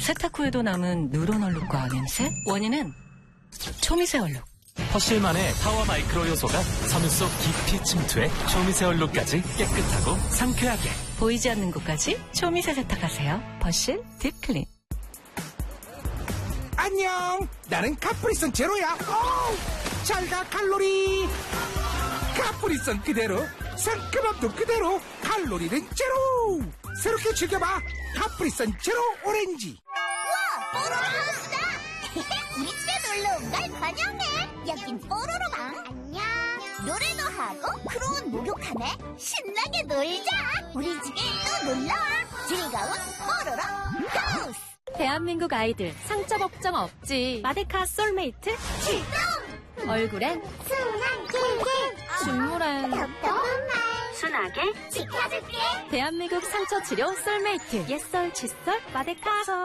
세탁 후에도 남은 누런 얼룩과 냄새? 원인은 초미세 얼룩. 퍼실만의 파워 마이크로 요소가 섬유 속 깊이 침투해 초미세 얼룩까지 깨끗하고 상쾌하게. 보이지 않는 곳까지 초미세 세탁하세요. 퍼실 딥클린. 안녕, 나는 카프리선 제로야. 잘가 칼로리. 카프리선 그대로, 상큼함도 그대로, 칼로리는 제로. 새롭게 즐겨봐, 카프리선 제로 오렌지. 우와, 뽀로로 하우스다. 우리 집에 놀러 온 걸 환영해. 여긴 뽀로로방. 안녕. 노래도 하고 크로운 목욕하네. 신나게 놀자. 우리 집에 또 놀러와. 즐거운 뽀로로 하우스. 대한민국 아이들 상처 걱정 없지. 마데카 솔메이트 출동. 얼굴엔 순한 꿀꿀. 준물엔 답답한 말. 순하게 지켜줄게. 대한민국 상처 치료 솔메이트 옛설 칫솔 마데카.